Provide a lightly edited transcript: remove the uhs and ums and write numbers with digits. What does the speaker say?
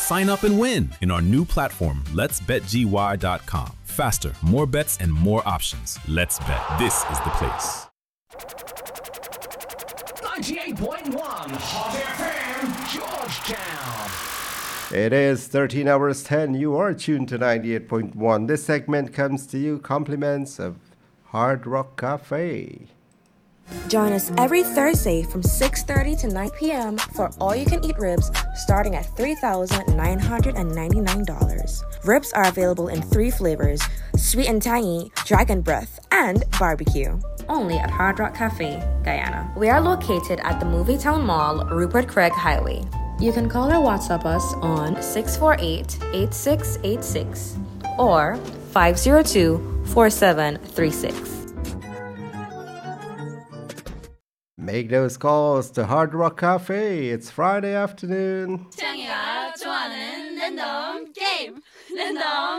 Sign up and win in our new platform, letsbetgy.com. Faster, more bets, and more options. Let's bet. This is the place. 98.1 Hot FM, Georgetown. It is 13 hours 10. You are tuned to 98.1. This segment comes to you compliments of Hard Rock Cafe. Join us every Thursday from 6:30 to 9 p.m. for all-you-can-eat ribs starting at $3,999. Ribs are available in 3 flavors, sweet and tangy, dragon breath, and barbecue. Only at Hard Rock Cafe, Guyana. We are located at the Movietown Mall, Rupert Craig Highway. You can call or WhatsApp us on 648-8686 or 502-4736. Make those calls to Hard Rock Cafe. It's Friday afternoon. 태양이가 좋아하는 랜덤 게임 랜덤